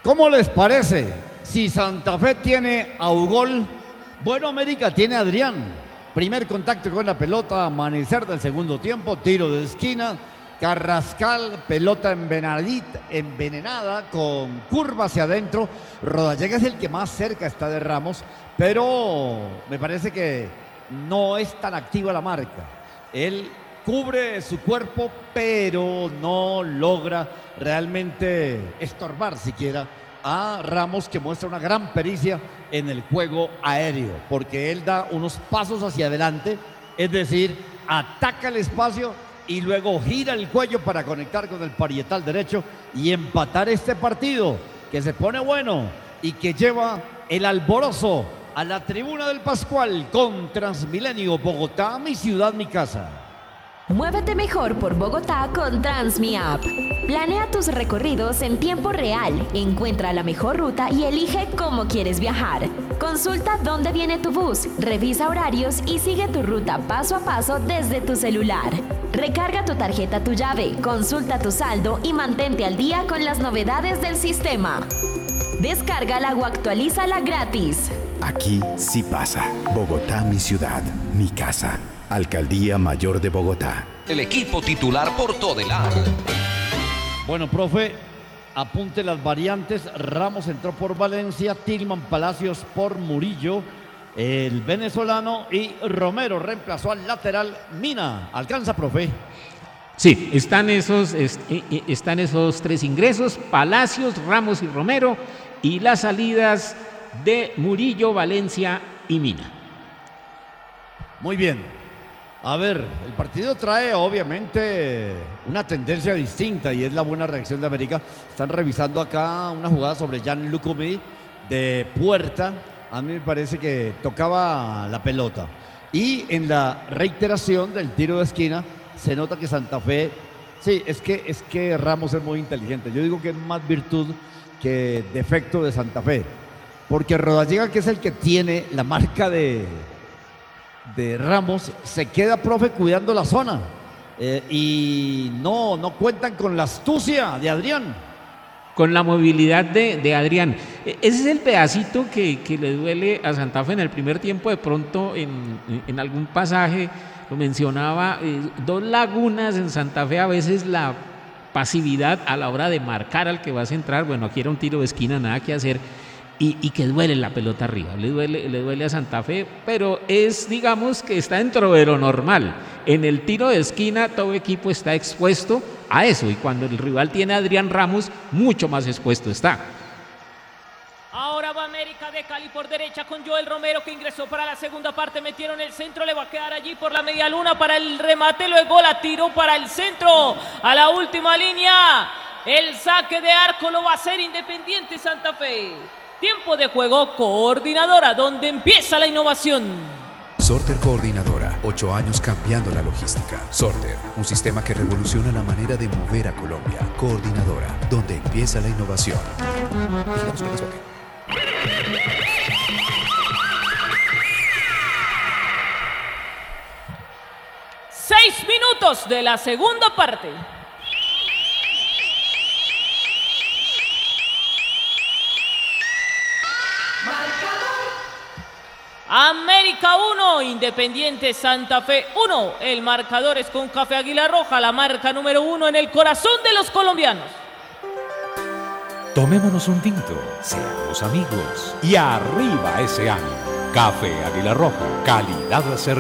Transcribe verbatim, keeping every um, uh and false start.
¿Cómo les parece si Santa Fe tiene a Ugol? Bueno, América tiene a Adrián. Primer contacto con la pelota, amanecer del segundo tiempo, tiro de esquina. Carrascal, pelota envenenadita, envenenada con curva hacia adentro. Rodallega es el que más cerca está de Ramos, pero me parece que no es tan activa la marca. Él cubre su cuerpo, pero no logra realmente estorbar siquiera a Ramos, que muestra una gran pericia en el juego aéreo, porque él da unos pasos hacia adelante, es decir, ataca el espacio y luego gira el cuello para conectar con el parietal derecho y empatar este partido que se pone bueno y que lleva el alborozo a la tribuna del Pascual con Transmilenio Bogotá, mi ciudad, mi casa. Muévete mejor por Bogotá con Transmi App. Planea tus recorridos en tiempo real, encuentra la mejor ruta y elige cómo quieres viajar. Consulta dónde viene tu bus, revisa horarios y sigue tu ruta paso a paso desde tu celular. Recarga tu tarjeta Tu Llave, consulta tu saldo y mantente al día con las novedades del sistema. Descárgala o actualízala gratis. Aquí sí pasa. Bogotá, mi ciudad, mi casa. Alcaldía Mayor de Bogotá. El equipo titular por Todelar. Bueno, profe, apunte las variantes. Ramos entró por Valencia, Tillman Palacios por Murillo, el venezolano, y Romero reemplazó al lateral Mina. ¿Alcanza, profe? Sí, están esos, est están esos tres ingresos: Palacios, Ramos y Romero, y las salidas de Murillo, Valencia y Mina. Muy bien. A ver, el partido trae obviamente una tendencia distinta y es la buena reacción de América. Están revisando acá una jugada sobre Jan Lucumí de puerta. A mí me parece que tocaba la pelota. Y en la reiteración del tiro de esquina se nota que Santa Fe, sí, es que, es que Ramos es muy inteligente. Yo digo que es más virtud que defecto de Santa Fe. Porque Rodallega, que es el que tiene la marca de... de Ramos, se queda, profe, cuidando la zona eh, y no, no cuentan con la astucia de Adrián. Con la movilidad de, de Adrián. Ese es el pedacito que, que le duele a Santa Fe en el primer tiempo. De pronto en, en algún pasaje lo mencionaba, eh, dos lagunas en Santa Fe, a veces la pasividad a la hora de marcar al que va a centrar. Bueno, aquí era un tiro de esquina, nada que hacer. Y, y que duele la pelota arriba, le duele, le duele a Santa Fe, pero es, digamos, que está dentro de lo normal. En el tiro de esquina todo equipo está expuesto a eso, y cuando el rival tiene a Adrián Ramos, mucho más expuesto está. Ahora va América de Cali por derecha con Joel Romero, que ingresó para la segunda parte, metieron el centro, le va a quedar allí por la media luna para el remate, luego la tiró para el centro, a la última línea, el saque de arco lo va a hacer Independiente Santa Fe. Tiempo de juego, Coordinadora, donde empieza la innovación. Sorter Coordinadora, ocho años cambiando la logística. Sorter, un sistema que revoluciona la manera de mover a Colombia. Coordinadora, donde empieza la innovación. Seis minutos de la segunda parte. América uno, Independiente Santa Fe uno. El marcador es con Café Águila Roja, la marca número uno en el corazón de los colombianos. Tomémonos un tinto, seamos amigos y arriba ese ánimo. Café Águila Roja, calidad certificada.